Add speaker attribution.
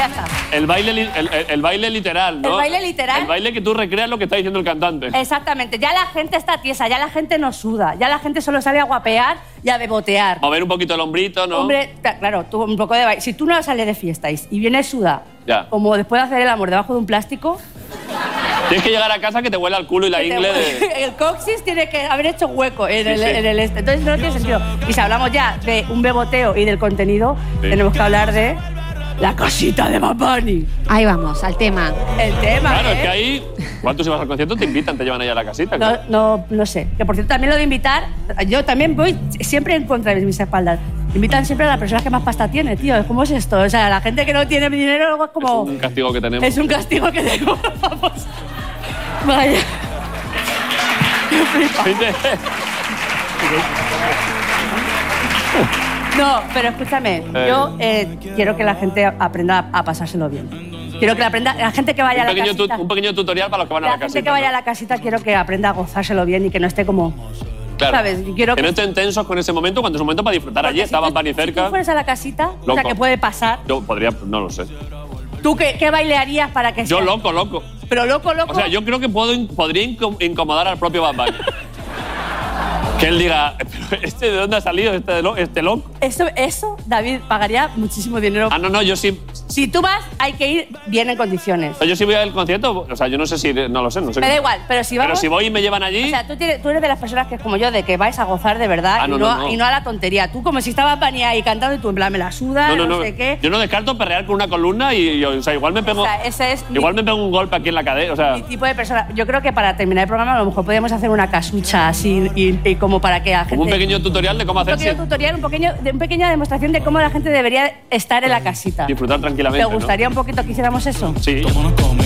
Speaker 1: ya está.
Speaker 2: El baile literal, ¿no?
Speaker 1: El baile literal.
Speaker 2: El baile que tú recreas lo que está diciendo el cantante.
Speaker 1: Exactamente. Ya la gente está tiesa, ya la gente no suda, ya la gente solo sale a guapear y a bebotear.
Speaker 2: Mover un poquito el hombrito, ¿no?
Speaker 1: Hombre, claro, tú un poco de baile. Si tú no sales de fiesta y vienes suda,
Speaker 2: ya,
Speaker 1: como después de hacer el amor debajo de un plástico...
Speaker 2: Tienes que llegar a casa que te huela el culo y la ingle de...
Speaker 1: El coxis tiene que haber hecho hueco en el este. Entonces no tiene sentido. Y si hablamos ya de un beboteo y del contenido, tenemos que hablar de la casita de Bad Bunny.
Speaker 3: Ahí vamos, al tema.
Speaker 1: El tema,
Speaker 2: Claro, es que ahí... ¿Cuántos ibas al concierto? Te invitan, te llevan allá a la casita.
Speaker 1: No sé. Que por cierto, también lo de invitar... Yo también voy siempre en contra de mis espaldas. Invitan siempre a la persona que más pasta tiene, tío. ¿Cómo es esto? O sea, la gente que no tiene dinero luego es como...
Speaker 2: Es un castigo que tenemos.
Speaker 1: Es un castigo que tenemos. Vamos. Vaya. No, pero escúchame. Yo quiero que la gente aprenda a pasárselo bien. Quiero que la gente que vaya a la casita...
Speaker 2: Un pequeño tutorial para los que van a la casita.
Speaker 1: La gente que vaya a la casita quiero que aprenda a gozárselo bien y que no esté como...
Speaker 2: Claro.
Speaker 1: ¿Sabes? Quiero
Speaker 2: que no estén tensos con ese momento, cuando es un momento para disfrutar. Allí estaba Bad Bunny cerca.
Speaker 1: Si tú fueras a la casita, o sea, ¿qué puede pasar?
Speaker 2: Yo podría... No lo sé.
Speaker 1: ¿Tú qué bailearías para que sea?
Speaker 2: Yo loco.
Speaker 1: Pero loco.
Speaker 2: O sea, yo creo que podría incomodar al propio Bad Bunny. Que él diga, ¿pero este de dónde ha salido, este loco?
Speaker 1: Eso, David, pagaría muchísimo dinero.
Speaker 2: Ah, no, yo sí.
Speaker 1: Si tú vas, hay que ir bien en condiciones.
Speaker 2: Yo sí voy al concierto, o sea, yo no sé si... No lo sé, no sé.
Speaker 1: Me da igual, pero si vamos...
Speaker 2: Pero si voy y me llevan allí...
Speaker 1: O sea, tú eres de las personas que es como yo, de que vais a gozar de verdad y no a la tontería. Tú como si estabas Bunny ahí cantando y tú en plan me la sudas, no sé qué.
Speaker 2: Yo no descarto perrear con una columna y o sea, igual me pego...
Speaker 1: O sea, ese es
Speaker 2: igual me pego un golpe aquí en la cadera, o sea...
Speaker 1: Mi tipo de persona. Yo creo que para terminar el programa a lo mejor podríamos hacer una casucha así y como para que la gente...
Speaker 2: Como un pequeño tutorial de cómo hacer...
Speaker 1: Un pequeño tutorial, una pequeña demostración de cómo la gente debería estar en la casita.
Speaker 2: Disfrutar tranquilamente,
Speaker 1: ¿Te gustaría un poquito que hiciéramos eso?
Speaker 2: Sí.